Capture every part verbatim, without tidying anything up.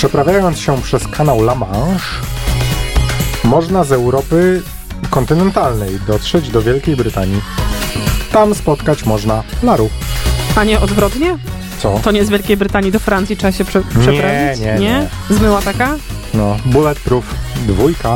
Przeprawiając się przez kanał La Manche, można z Europy kontynentalnej dotrzeć do Wielkiej Brytanii. Tam spotkać można laru. A nie odwrotnie? Co? To nie z Wielkiej Brytanii do Francji trzeba się prze- przeprawić? Nie, nie, nie. Zmyła taka? No, bulletproof, dwójka.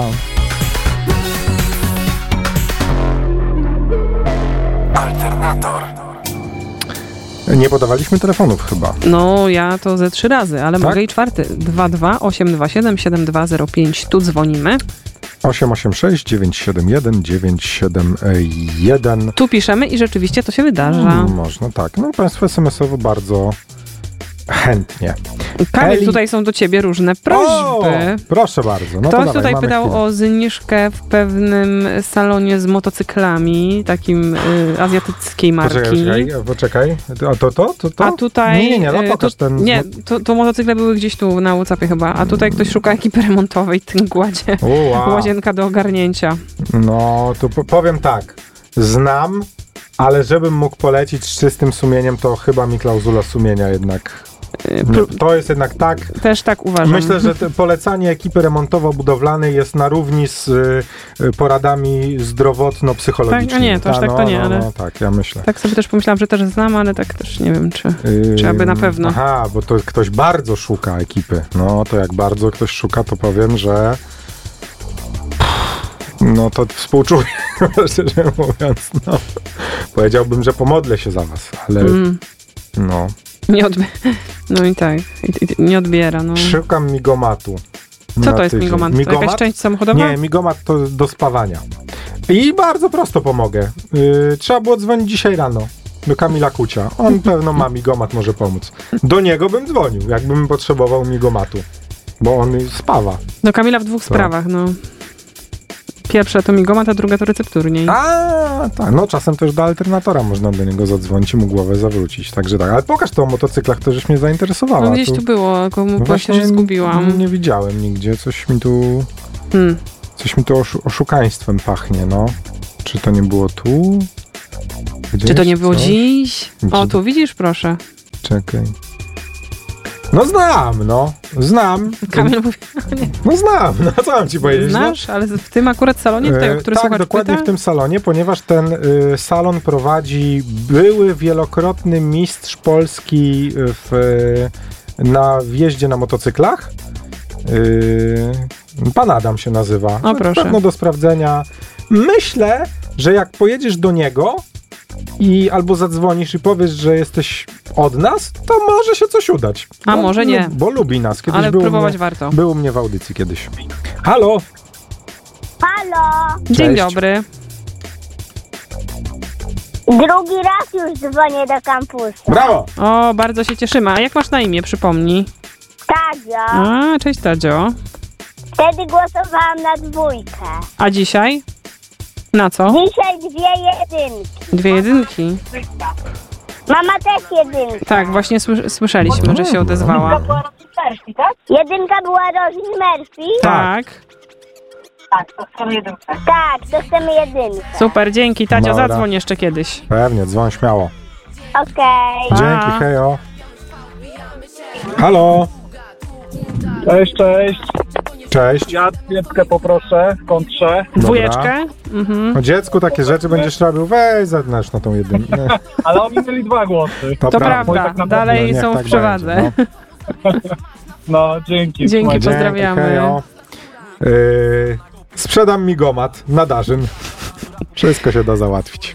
Alternator. Nie podawaliśmy telefonów chyba. No, ja to ze trzy razy, ale Tak? mogę i czwarty. dwa dwa osiem dwa siedem siedem dwa zero pięć. Tu dzwonimy. osiem osiem sześć dziewięć siedem jeden dziewięć siedem jeden. Tu piszemy i rzeczywiście to się wydarza. Hmm, można tak. No, państwo es em esowo bardzo chętnie. Kamil, Eli- tutaj są do ciebie różne prośby. O, proszę bardzo. No to Ktoś dawaj, tutaj mamy pytał chwilę. o zniżkę w pewnym salonie z motocyklami, takim y, azjatyckiej marki. Poczekaj, poczekaj, poczekaj. A to, to, to, to? A tutaj... Nie, nie, nie, no y, pokaż tu, ten... Nie, to, to motocykle były gdzieś tu na WhatsAppie chyba, a tutaj ktoś szuka ekipy remontowej, ten gładzie. O, wow. Łazienka do ogarnięcia. No, to po- powiem tak. Znam, ale żebym mógł polecić z czystym sumieniem, to chyba mi klauzula sumienia jednak... Y, No, pr- to jest jednak tak. Też tak uważam. Myślę, że te polecanie ekipy remontowo-budowlanej jest na równi z y, y, poradami zdrowotno-psychologicznymi. Tak, a nie, to aż Ta, tak no, to nie, no, ale- No, tak, ja myślę. Tak sobie też pomyślałam, że też znam, ale tak też nie wiem, czy... Ym, Czy aby na pewno. Aha, bo to ktoś bardzo szuka ekipy. No, to jak bardzo ktoś szuka, to powiem, że no to współczuję, szczerze mówiąc. No. Powiedziałbym, że pomodlę się za was, ale Mm, no. nie odbi- No i tak, i, i, nie odbiera, no. Szukam migomatu. Co na to jest tydzień. migomat? To Migomat? jakaś część samochodowa? Nie, migomat to do spawania. I bardzo prosto pomogę. Yy, trzeba było dzwonić dzisiaj rano do Kamila Kucia. On pewno ma migomat, może pomóc. Do niego bym dzwonił, jakbym potrzebował migomatu. Bo on spawa. Do Kamila w dwóch sprawach, no. Pierwsza to migomat, a druga to recepturniej. A, tak. No czasem też do alternatora można do niego zadzwonić i mu głowę zawrócić. Także tak. Ale pokaż to o motocyklach, to żeś mnie zainteresowała. No gdzieś tu było, tylko No właśnie, że zgubiłam. Nie widziałem nigdzie. Coś mi tu... Hmm. Coś mi tu oszu- oszukaństwem pachnie, no. Czy to nie było tu? Gdzieś Czy to nie było coś? dziś? O, Gdzie- tu widzisz, proszę. Czekaj. No znam, no. Znam. Kamil mówi, nie, No znam, no co mam ci powiedzieć? znasz, ale w tym akurat salonie, tutaj, o E, który tak, słuchacz dokładnie pyta? w tym salonie, ponieważ ten y, salon prowadzi były wielokrotny mistrz Polski w, y, na wjeździe na motocyklach. Y, Pan Adam się nazywa. O, proszę. Pewno do sprawdzenia. Myślę, że jak pojedziesz do niego i albo zadzwonisz i powiesz, że jesteś od nas, to może się coś udać. A Bo- może nie. Bo lubi nas. Kiedyś Ale był u próbować mnie, warto. Był u mnie w audycji kiedyś. Halo? Halo! Dzień Cześć. dobry. Drugi raz już dzwonię do kampusu. Brawo! O, bardzo się cieszymy. A jak masz na imię, przypomnij? Tadzio, A, cześć Tadzio. wtedy głosowałam na dwójkę. A dzisiaj? Na co? Dzisiaj dwie jedynki. Dwie jedynki. Mama też jedynka. Tak, właśnie sły- słyszeliśmy, że się odezwała. Jedynka była Rożni Murphy? Tak. Tak, to chcemy jedynkę. Super, dzięki Tadzio, Dobra. zadzwoń jeszcze kiedyś. Pewnie, dzwoń śmiało. Okej. Pa. Dzięki, hejo. Halo? Cześć, cześć. Cześć. Ja piętkę poproszę w kontrze. Dwójeczkę? Mhm. O dziecku takie rzeczy będziesz robił, weź zadnasz na tą jedynkę. Ale oni mieli dwa głosy. To prawda, tak naprawdę- dalej niech są tak w przewadze. będzie, No, dzięki. Dzięki, Trzymajcie. pozdrawiamy. hejo. Yy, sprzedam migomat na Darzyn. Wszystko się da załatwić.